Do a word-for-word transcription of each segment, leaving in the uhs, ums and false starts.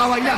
a bailar.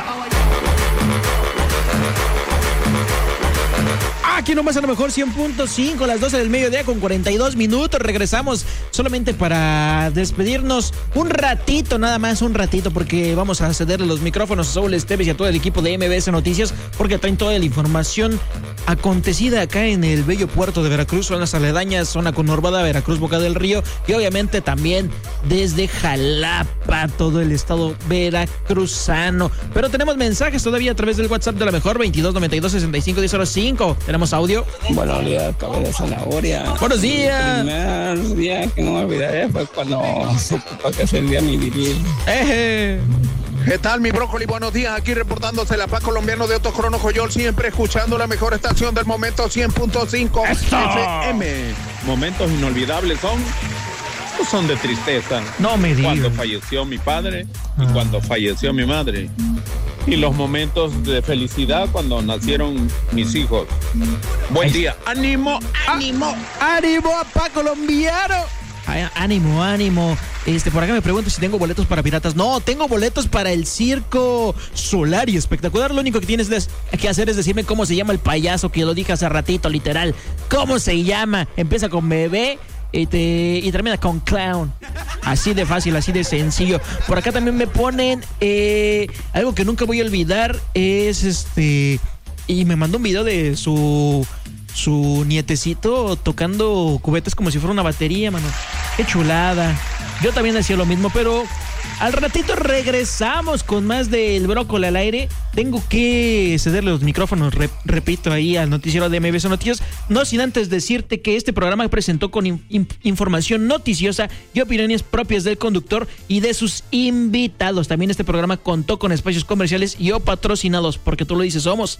Aquí nomás a lo mejor cien punto cinco, las doce del mediodía con cuarenta y dos minutos. Regresamos solamente para despedirnos un ratito, nada más un ratito, porque vamos a cederle los micrófonos a Saúl Esteves y a todo el equipo de M B S Noticias, porque traen toda la información acontecida acá en el bello puerto de Veracruz, zonas aledañas, zona conurbada, Veracruz, Boca del Río, y obviamente también desde Jalapa, todo el estado veracruzano. Pero tenemos mensajes todavía a través del WhatsApp de la mejor, veintidós noventa y dos sesenta y cinco diez cero cinco. Tenemos audio. Buenos días, cabeza de zanahoria. Buenos días. El primer día que no me olvidaré fue cuando supe que es el día mi vivir. Eje. ¿Qué tal, mi brócoli? Buenos días, aquí reportándose la paz colombiano de Autocrono Joyol, siempre escuchando la mejor estación del momento, cien punto cinco F M. Momentos inolvidables son, son de tristeza. No me digas. Cuando falleció mi padre y ah. cuando falleció mi madre. Y los momentos de felicidad cuando nacieron mis hijos. Buen día. ¡Ánimo, ánimo! Ah, ¡ánimo, papá colombiano! Ay, ánimo, ánimo. Este, por acá me pregunto si tengo boletos para piratas. No, tengo boletos para el circo Solari espectacular. Lo único que tienes que hacer es decirme cómo se llama el payaso, que lo dije hace ratito, literal. ¿Cómo se llama? Empieza con bebé y, te, y termina con clown. Así de fácil, así de sencillo. Por acá también me ponen eh, algo que nunca voy a olvidar. Es este... Y me mandó un video de su... su nietecito tocando cubetas como si fuera una batería, mano. Qué chulada. Yo también hacía lo mismo, pero al ratito regresamos con más del brócoli al aire. Tengo que cederle los micrófonos, rep, repito, ahí al noticiero de M B S Noticias. No sin antes decirte que este programa presentó con in, in, información noticiosa y opiniones propias del conductor y de sus invitados. También este programa contó con espacios comerciales y o patrocinados, porque tú lo dices, somos